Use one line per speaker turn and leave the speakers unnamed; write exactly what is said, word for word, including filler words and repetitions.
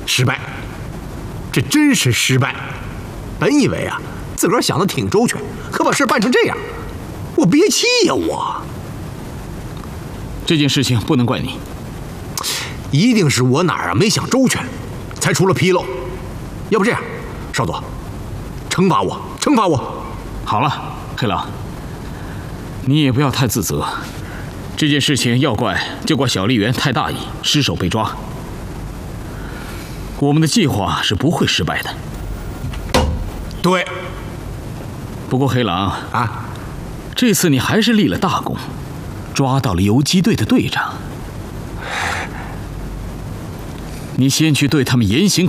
失败，这真是失败。本以为啊，自个儿想的挺周全，可把事办成这样，我憋气呀！我
这件事情不能怪你，
一定是我哪儿啊没想周全，才出了纰漏。要不这样，少佐，惩罚我，惩罚我。
好了，黑狼，你也不要太自责。这件事情要怪就怪小笠原太大意，失手被抓。我们的计划是不会失败的。
对。
不过黑狼
啊，
这次你还是立了大功，抓到了游击队的队长。你先去对他们严刑